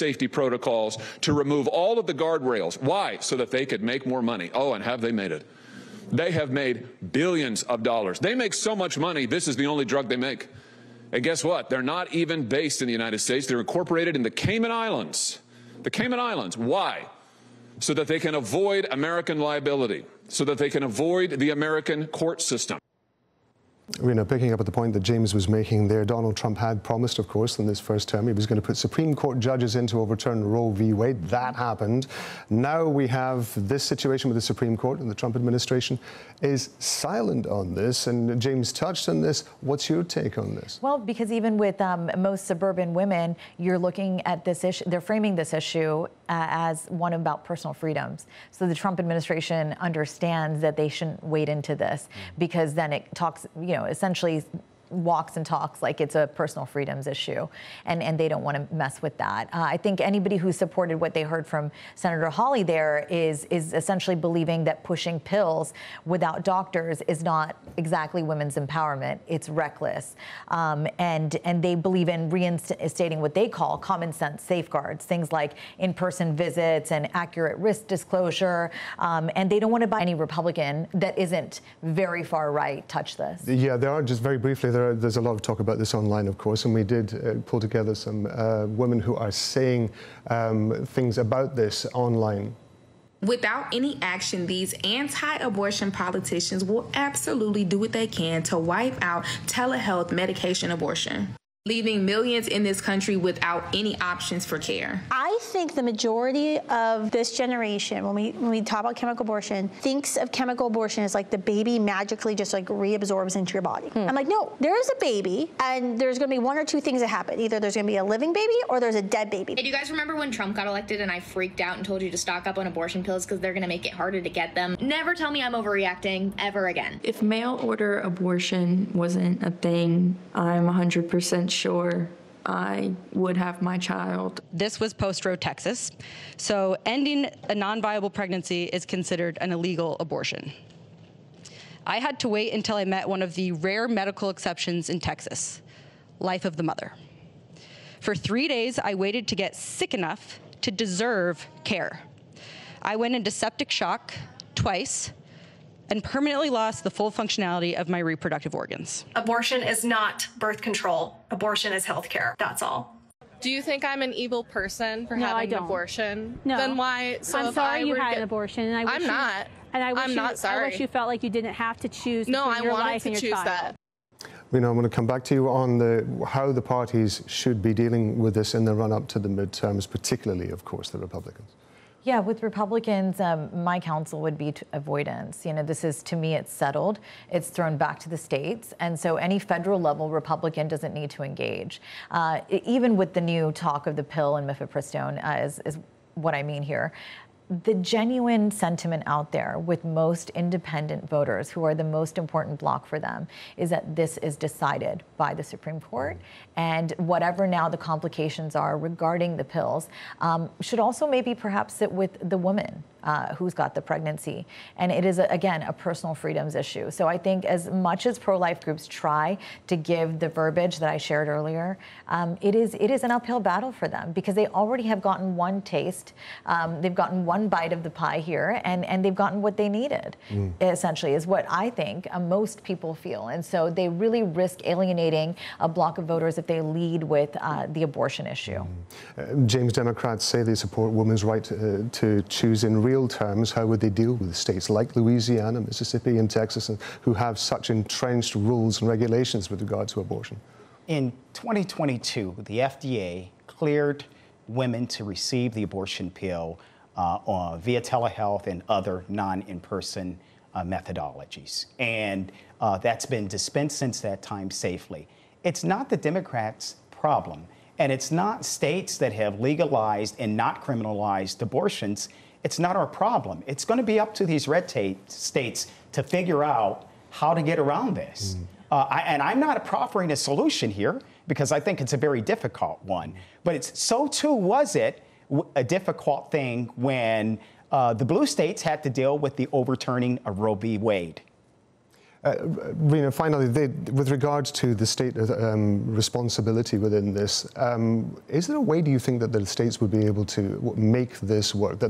safety protocols, to remove all of the guardrails. Why? So that they could make more money. Oh, and have they made it? They have made billions of dollars. They make so much money, this is the only drug they make. And guess what? They're not even based in the United States. They're incorporated in the Cayman Islands. The Cayman Islands. Why? So that they can avoid American liability, so that they can avoid the American court system. Picking up at the point that James was making there, Donald Trump had promised, of course, in this first term, he was going to put Supreme Court judges in to overturn Roe v. Wade. That happened. Now we have this situation with the Supreme Court, and the Trump administration is silent on this. And James touched on this. What's your take on this? Well, because even with most suburban women, you're looking at this issue, they're framing this issue as one about personal freedoms. So the Trump administration understands that they shouldn't wade into this, because then it talks, essentially walks and talks like it's a personal freedoms issue, and they don't want to mess with that. I think anybody who supported what they heard from Senator Hawley there is essentially believing that pushing pills without doctors is not exactly women's empowerment. It's reckless, and they believe in reinstating what they call common sense safeguards, things like in-person visits and accurate risk disclosure, and they don't want to buy any Republican that isn't very far right touch this. Yeah, there are, just very briefly, there's a lot of talk about this online, of course, and we did pull together some women who are saying things about this online. Without any action, these anti-abortion politicians will absolutely do what they can to wipe out telehealth medication abortion, leaving millions in this country without any options for care. I think the majority of this generation, when we talk about chemical abortion, thinks of chemical abortion as like the baby magically just like reabsorbs into your body. I'm like, no, there is a baby, and there's going to be one or two things that happen. Either there's going to be a living baby or there's a dead baby. Do you guys remember when Trump got elected and I freaked out and told you to stock up on abortion pills because they're going to make it harder to get them? Never tell me I'm overreacting ever again. If mail order abortion wasn't a thing, I'm 100% sure I would have my child. This was post-Roe, Texas. So ending a non-viable pregnancy is considered an illegal abortion. I had to wait until I met one of the rare medical exceptions in Texas, life of the mother. For 3 days, I waited to get sick enough to deserve care. I went into septic shock twice and permanently lost the full functionality of my reproductive organs. Abortion is not birth control. Abortion is health care. That's all. Do you think I'm an evil person for having an abortion? No. Then why? So I'm sorry you had an abortion, and I'm not. And I wish I'm not sorry. I wish you felt like you didn't have to choose no, between your life and your child. child. I'm going to come back to you on how the parties should be dealing with this in the run-up to the midterms, particularly, of course, the Republicans. Yeah, with Republicans, my counsel would be avoidance. This is, to me, it's settled. It's thrown back to the states. And so any federal level Republican doesn't need to engage. Even with the new talk of the pill and mifepristone is what I mean here. The genuine sentiment out there with most independent voters, who are the most important block for them, is that this is decided by the Supreme Court. And whatever now the complications are regarding the pills should also maybe perhaps sit with the woman who's got the pregnancy. And it is, again, a personal freedoms issue. So I think as much as pro-life groups try to give the verbiage that I shared earlier, it is an uphill battle for them, because they already have gotten one taste. They've gotten one bite of the pie here, and they've gotten what they needed, essentially, is what I think most people feel. And so they really risk alienating a block of voters if they lead with the abortion issue. James, Democrats say they support women's right to choose in real terms. How would they deal with states like Louisiana, Mississippi, and Texas, who have such entrenched rules and regulations with regard to abortion? In 2022, the FDA cleared women to receive the abortion pill via telehealth and other non-in-person methodologies. And that's been dispensed since that time safely. It's not the Democrats' problem, and it's not states that have legalized and not criminalized abortions. It's not our problem. It's going to be up to these red tape states to figure out how to get around this. And I'm not proffering a solution here, because I think it's a very difficult one. But so too was it a difficult thing when the blue states had to deal with the overturning of Roe v. Wade. Rena, finally, with regards to the state responsibility within this, is there a way, do you think, that the states would be able to make this work? That